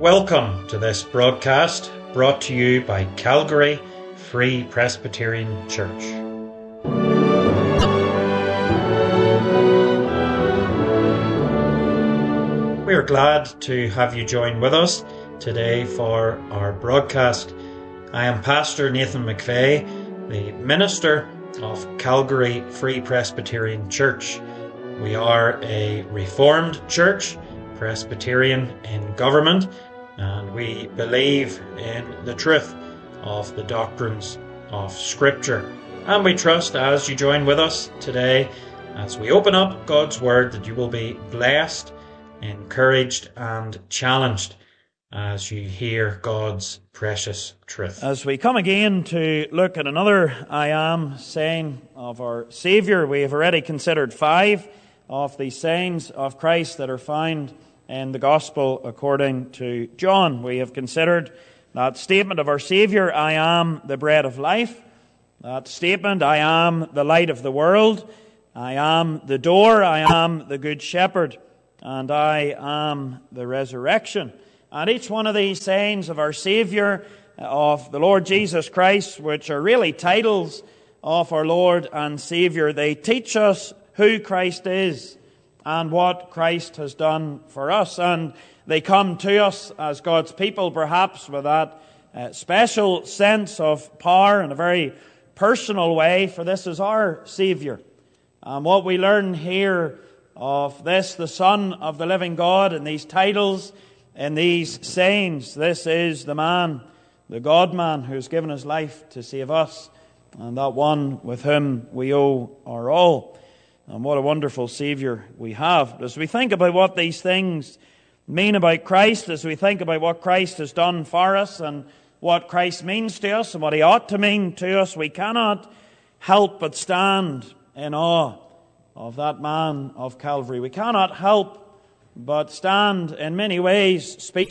Welcome to this broadcast brought to you by Calgary Free Presbyterian Church. We are glad to have you join with us today for our broadcast. I am Pastor Nathan McVeigh, the minister of Calgary Free Presbyterian Church. We are a Reformed church, Presbyterian in government, and we believe in the truth of the doctrines of Scripture. And we trust as you join with us today, as we open up God's Word, that you will be blessed, encouraged and challenged as you hear God's precious truth. As we come again to look at another I am saying of our Saviour, we have already considered 5 of the sayings of Christ that are found in the Gospel according to John. We have considered that statement of our Saviour, I am the bread of life. That statement, I am the light of the world. I am the door. I am the good shepherd. And I am the resurrection. And each one of these sayings of our Saviour, of the Lord Jesus Christ, which are really titles of our Lord and Saviour, they teach us who Christ is and what Christ has done for us. And they come to us as God's people, perhaps with that special sense of power in a very personal way, for this is our Saviour. And what we learn here of this, the Son of the living God, in these titles, in these sayings, this is the man, the God-man, who has given his life to save us, and that one with whom we owe our all. And what a wonderful Saviour we have. As we think about what these things mean about Christ, as we think about what Christ has done for us and what Christ means to us and what He ought to mean to us, we cannot help but stand in awe of that man of Calvary. We cannot help but stand in many ways, speak